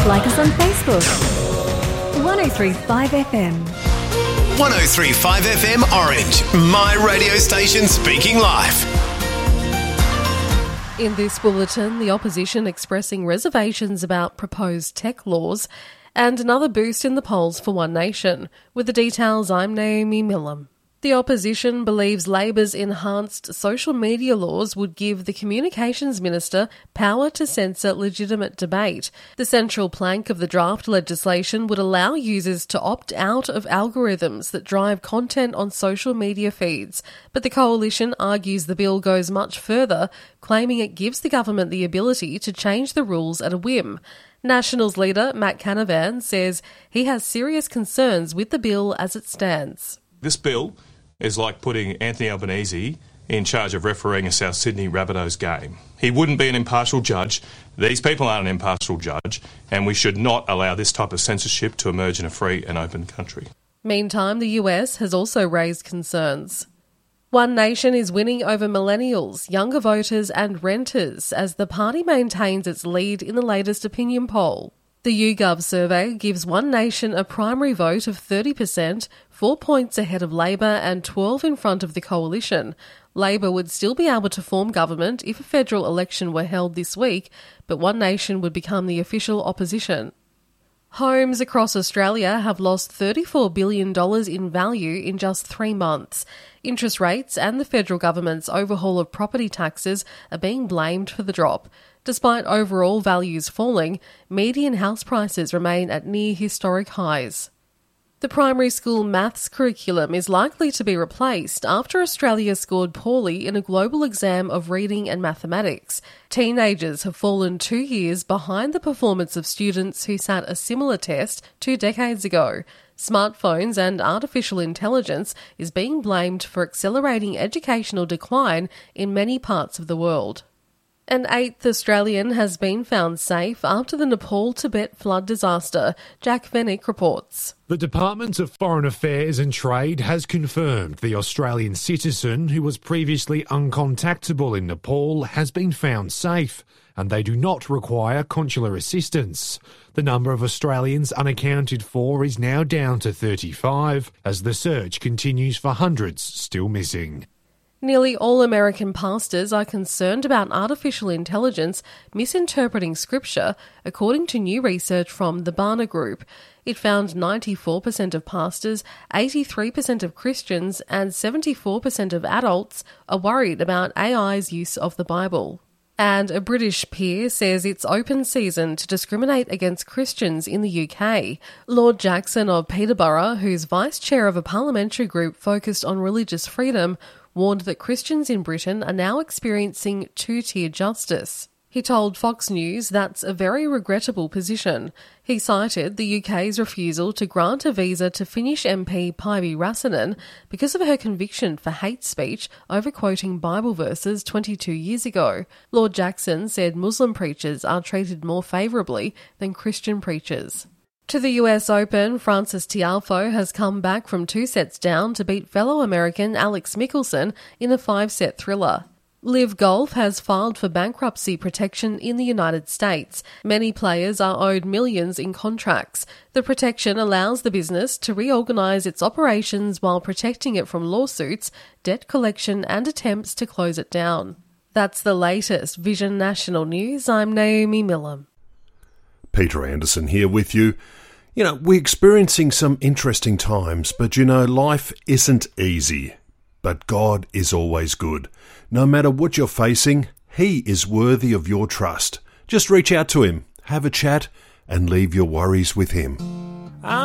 Like us on Facebook. 103.5 FM. 103.5 FM Orange, my radio station speaking live. In this bulletin, the opposition expressing reservations about proposed tech laws and another boost in the polls for One Nation. With the details, I'm Naomi Millam. The opposition believes Labor's enhanced social media laws would give the Communications Minister power to censor legitimate debate. The central plank of the draft legislation would allow users to opt out of algorithms that drive content on social media feeds. But the coalition argues the bill goes much further, claiming it gives the government the ability to change the rules at a whim. Nationals leader Matt Canavan says he has serious concerns with the bill as it stands. This bill is like putting Anthony Albanese in charge of refereeing a South Sydney Rabbitohs game. He wouldn't be an impartial judge. These people aren't an impartial judge, and we should not allow this type of censorship to emerge in a free and open country. Meantime, the US has also raised concerns. One Nation is winning over millennials, younger voters and renters as the party maintains its lead in the latest opinion poll. The YouGov survey gives One Nation a primary vote of 30%, 4 points ahead of Labor and 12 in front of the coalition. Labor would still be able to form government if a federal election were held this week, but One Nation would become the official opposition. Homes across Australia have lost $34 billion in value in just 3 months. Interest rates and the federal government's overhaul of property taxes are being blamed for the drop. Despite overall values falling, median house prices remain at near historic highs. The primary school maths curriculum is likely to be replaced after Australia scored poorly in a global exam of reading and mathematics. Teenagers have fallen 2 years behind the performance of students who sat a similar test 2 decades ago. Smartphones and artificial intelligence is being blamed for accelerating educational decline in many parts of the world. An 8th Australian has been found safe after the Nepal-Tibet flood disaster. Jack Vennick reports. The Department of Foreign Affairs and Trade has confirmed the Australian citizen who was previously uncontactable in Nepal has been found safe, and they do not require consular assistance. The number of Australians unaccounted for is now down to 35, as the search continues for hundreds still missing. Nearly all American pastors are concerned about artificial intelligence misinterpreting scripture, according to new research from the Barna Group. It found 94% of pastors, 83% of Christians, and 74% of adults are worried about AI's use of the Bible. And a British peer says it's open season to discriminate against Christians in the UK. Lord Jackson of Peterborough, who's vice chair of a parliamentary group focused on religious freedom, warned that Christians in Britain are now experiencing two-tier justice. He told Fox News that's a very regrettable position. He cited the UK's refusal to grant a visa to Finnish MP Päivi Räsänen because of her conviction for hate speech over quoting Bible verses 22 years ago. Lord Jackson said Muslim preachers are treated more favourably than Christian preachers. To the US Open, Frances Tiafoe has come back from 2 sets down to beat fellow American Alex Mickelson in a 5-set thriller. Liv Golf has filed for bankruptcy protection in the United States. Many players are owed millions in contracts. The protection allows the business to reorganise its operations while protecting it from lawsuits, debt collection and attempts to close it down. That's the latest Vision National News. I'm Naomi Millam. Peter Anderson here with you. You know, we're experiencing some interesting times, but life isn't easy. But God is always good. No matter what you're facing, He is worthy of your trust. Just reach out to Him, have a chat, and leave your worries with Him.